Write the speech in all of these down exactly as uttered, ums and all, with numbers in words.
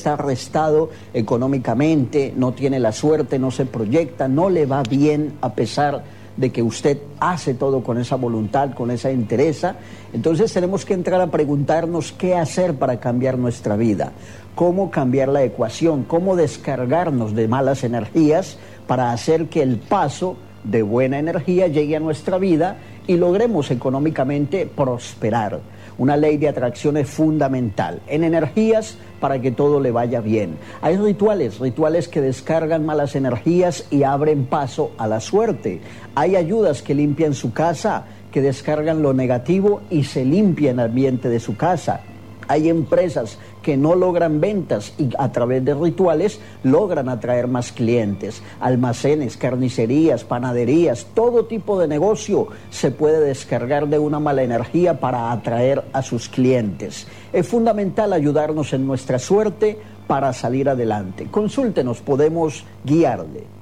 está restado económicamente, no tiene la suerte, no se proyecta, no le va bien a pesar de que usted hace todo con esa voluntad, con esa entereza. Entonces tenemos que entrar a preguntarnos qué hacer para cambiar nuestra vida, cómo cambiar la ecuación, cómo descargarnos de malas energías para hacer que el paso de buena energía llegue a nuestra vida y logremos económicamente prosperar. Una ley de atracción es fundamental en energías para que todo le vaya bien. Hay rituales, rituales que descargan malas energías y abren paso a la suerte. Hay ayudas que limpian su casa, que descargan lo negativo y se limpia el ambiente de su casa. Hay empresas que no logran ventas y a través de rituales logran atraer más clientes. Almacenes, carnicerías, panaderías, todo tipo de negocio se puede descargar de una mala energía para atraer a sus clientes. Es fundamental ayudarnos en nuestra suerte para salir adelante. Consúltenos, podemos guiarle.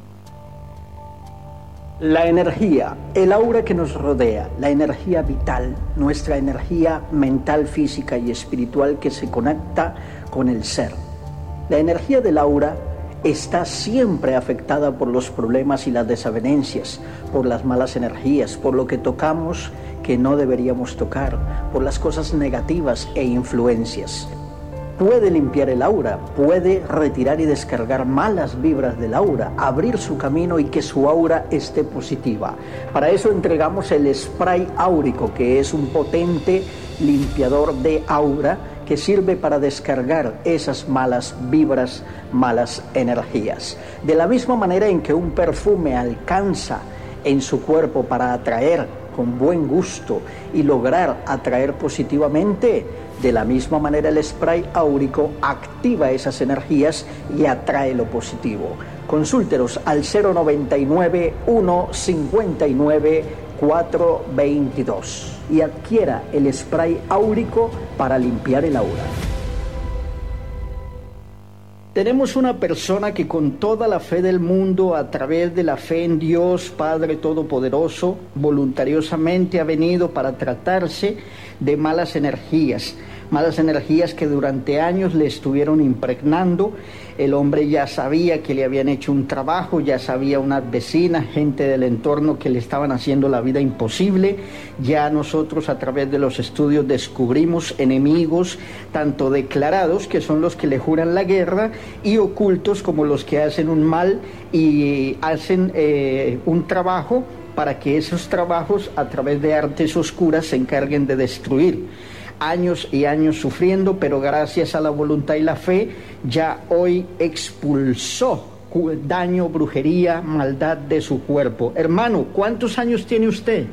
La energía, el aura que nos rodea, la energía vital, nuestra energía mental, física y espiritual que se conecta con el ser. La energía del aura está siempre afectada por los problemas y las desavenencias, por las malas energías, por lo que tocamos que no deberíamos tocar, por las cosas negativas e influencias. Puede limpiar el aura, puede retirar y descargar malas vibras del aura, abrir su camino y que su aura esté positiva. Para eso entregamos el spray áurico, que es un potente limpiador de aura que sirve para descargar esas malas vibras, malas energías. De la misma manera en que un perfume alcanza en su cuerpo para atraer con buen gusto y lograr atraer positivamente, de la misma manera el spray áurico activa esas energías y atrae lo positivo. Consúltenos al cero noventa y nueve, uno cincuenta y nueve, cuatro veintidós y adquiera el spray áurico para limpiar el aura. Tenemos una persona que con toda la fe del mundo, a través de la fe en Dios, Padre Todopoderoso, voluntariosamente ha venido para tratarse de malas energías. Malas energías que durante años le estuvieron impregnando. El hombre ya sabía que le habían hecho un trabajo, ya sabía unas vecinas, gente del entorno que le estaban haciendo la vida imposible. Ya nosotros a través de los estudios descubrimos enemigos, tanto declarados, que son los que le juran la guerra, y ocultos, como los que hacen un mal y hacen eh, un trabajo para que esos trabajos a través de artes oscuras se encarguen de destruir. Años y años sufriendo, pero gracias a la voluntad y la fe, ya hoy expulsó daño, brujería, maldad de su cuerpo. Hermano, ¿cuántos años tiene usted?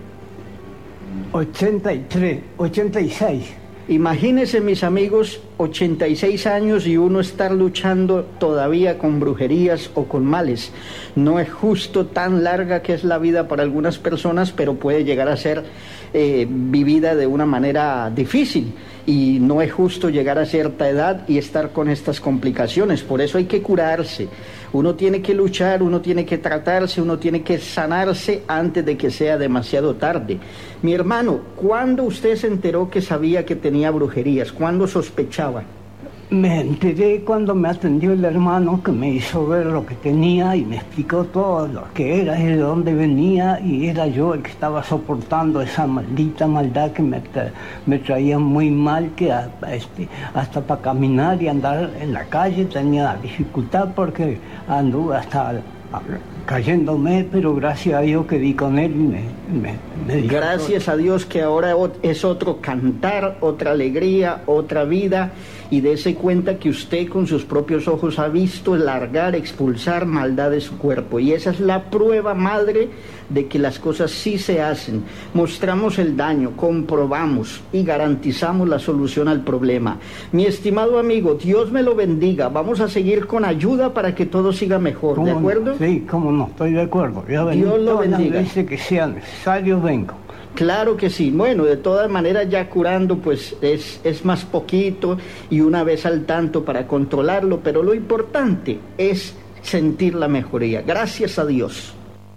ochenta y tres, ochenta y seis. Imagínense, mis amigos, ochenta y seis años y uno estar luchando todavía con brujerías o con males. No es justo, tan larga que es la vida para algunas personas, pero puede llegar a ser eh, vivida de una manera difícil. Y no es justo llegar a cierta edad y estar con estas complicaciones. Por eso hay que curarse. Uno tiene que luchar, uno tiene que tratarse, uno tiene que sanarse antes de que sea demasiado tarde. Mi hermano, ¿cuándo usted se enteró que sabía que tenía brujerías? ¿Cuándo sospechaba? Me enteré cuando me atendió el hermano, que me hizo ver lo que tenía y me explicó todo lo que era y de dónde venía, y era yo el que estaba soportando esa maldita maldad que me, tra me traía muy mal, que a, este, hasta para caminar y andar en la calle tenía dificultad porque anduve hasta a, cayéndome, pero gracias a Dios que di con él y me, me, me dijo Gracias todo. A Dios que ahora es otro cantar, otra alegría, otra vida. Y dése cuenta que usted con sus propios ojos ha visto largar, expulsar maldad de su cuerpo. Y esa es la prueba madre de que las cosas sí se hacen. Mostramos el daño, comprobamos y garantizamos la solución al problema. Mi estimado amigo, Dios me lo bendiga. Vamos a seguir con ayuda para que todo siga mejor, ¿de acuerdo? No? Sí, cómo no, estoy de acuerdo. Yo Dios lo bendiga. Dice que sea necesario, vengo. Claro que sí. Bueno, de todas maneras ya curando pues es, es más poquito y una vez al tanto para controlarlo, pero lo importante es sentir la mejoría. Gracias a Dios.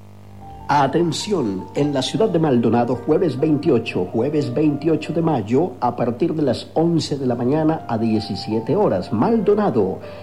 Atención, en la ciudad de Maldonado, jueves veintiocho, jueves veintiocho de mayo, a partir de las once de la mañana a diecisiete horas. Maldonado,